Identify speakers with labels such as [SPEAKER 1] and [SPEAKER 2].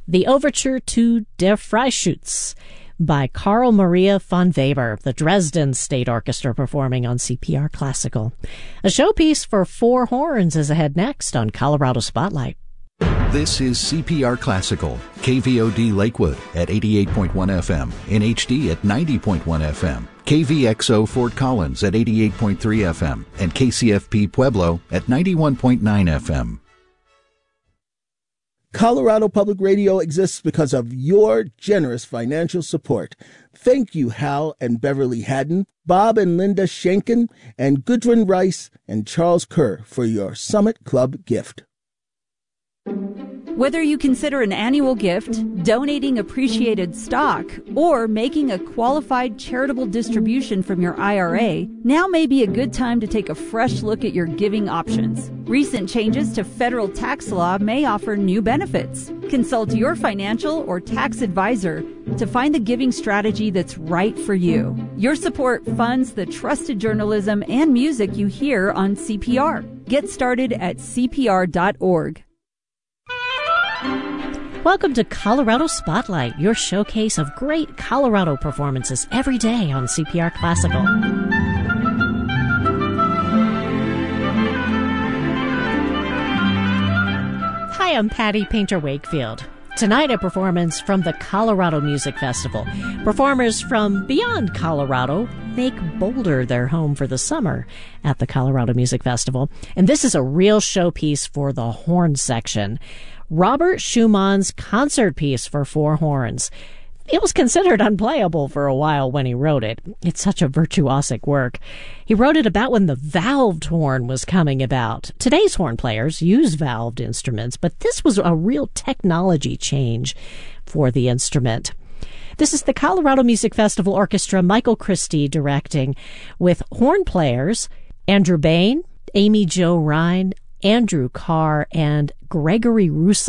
[SPEAKER 1] the Overture to Der Freischütz by Karl Maria von Weber, the Dresden State Orchestra performing on CPR Classical. A showpiece for four horns is ahead next on Colorado Spotlight.
[SPEAKER 2] This is CPR Classical, KVOD Lakewood at 88.1 FM, NHD at 90.1 FM, KVXO Fort Collins at 88.3 FM, and KCFP Pueblo at 91.9 FM.
[SPEAKER 3] Colorado Public Radio exists because of your generous financial support. Thank you, Hal and Beverly Haddon, Bob and Linda Schenken, and Gudrun Rice and Charles Kerr for your Summit Club gift.
[SPEAKER 4] Whether you consider an annual gift, donating appreciated stock, or making a qualified charitable distribution from your IRA, now may be a good time to take a fresh look at your giving options. Recent changes to federal tax law may offer new benefits. Consult your financial or tax advisor to find the giving strategy that's right for you. Your support funds the trusted journalism and music you hear on CPR. Get started at CPR.org.
[SPEAKER 1] Welcome to Colorado Spotlight, your showcase of great Colorado performances every day on CPR Classical. Hi, I'm Patty Painter-Wakefield. Tonight, a performance from the Colorado Music Festival. Performers from beyond Colorado make Boulder their home for the summer at the Colorado Music Festival. And this is a real showpiece for the horn section. Robert Schumann's concert piece for four horns. It was considered unplayable for a while when he wrote it. It's such a virtuosic work. He wrote it about when the valved horn was coming about. Today's horn players use valved instruments, but this was a real technology change for the instrument. This is the Colorado Music Festival Orchestra, Michael Christie directing, with horn players Andrew Bain, Amy Jo Ryan, Andrew Carr, and Gregory Russo.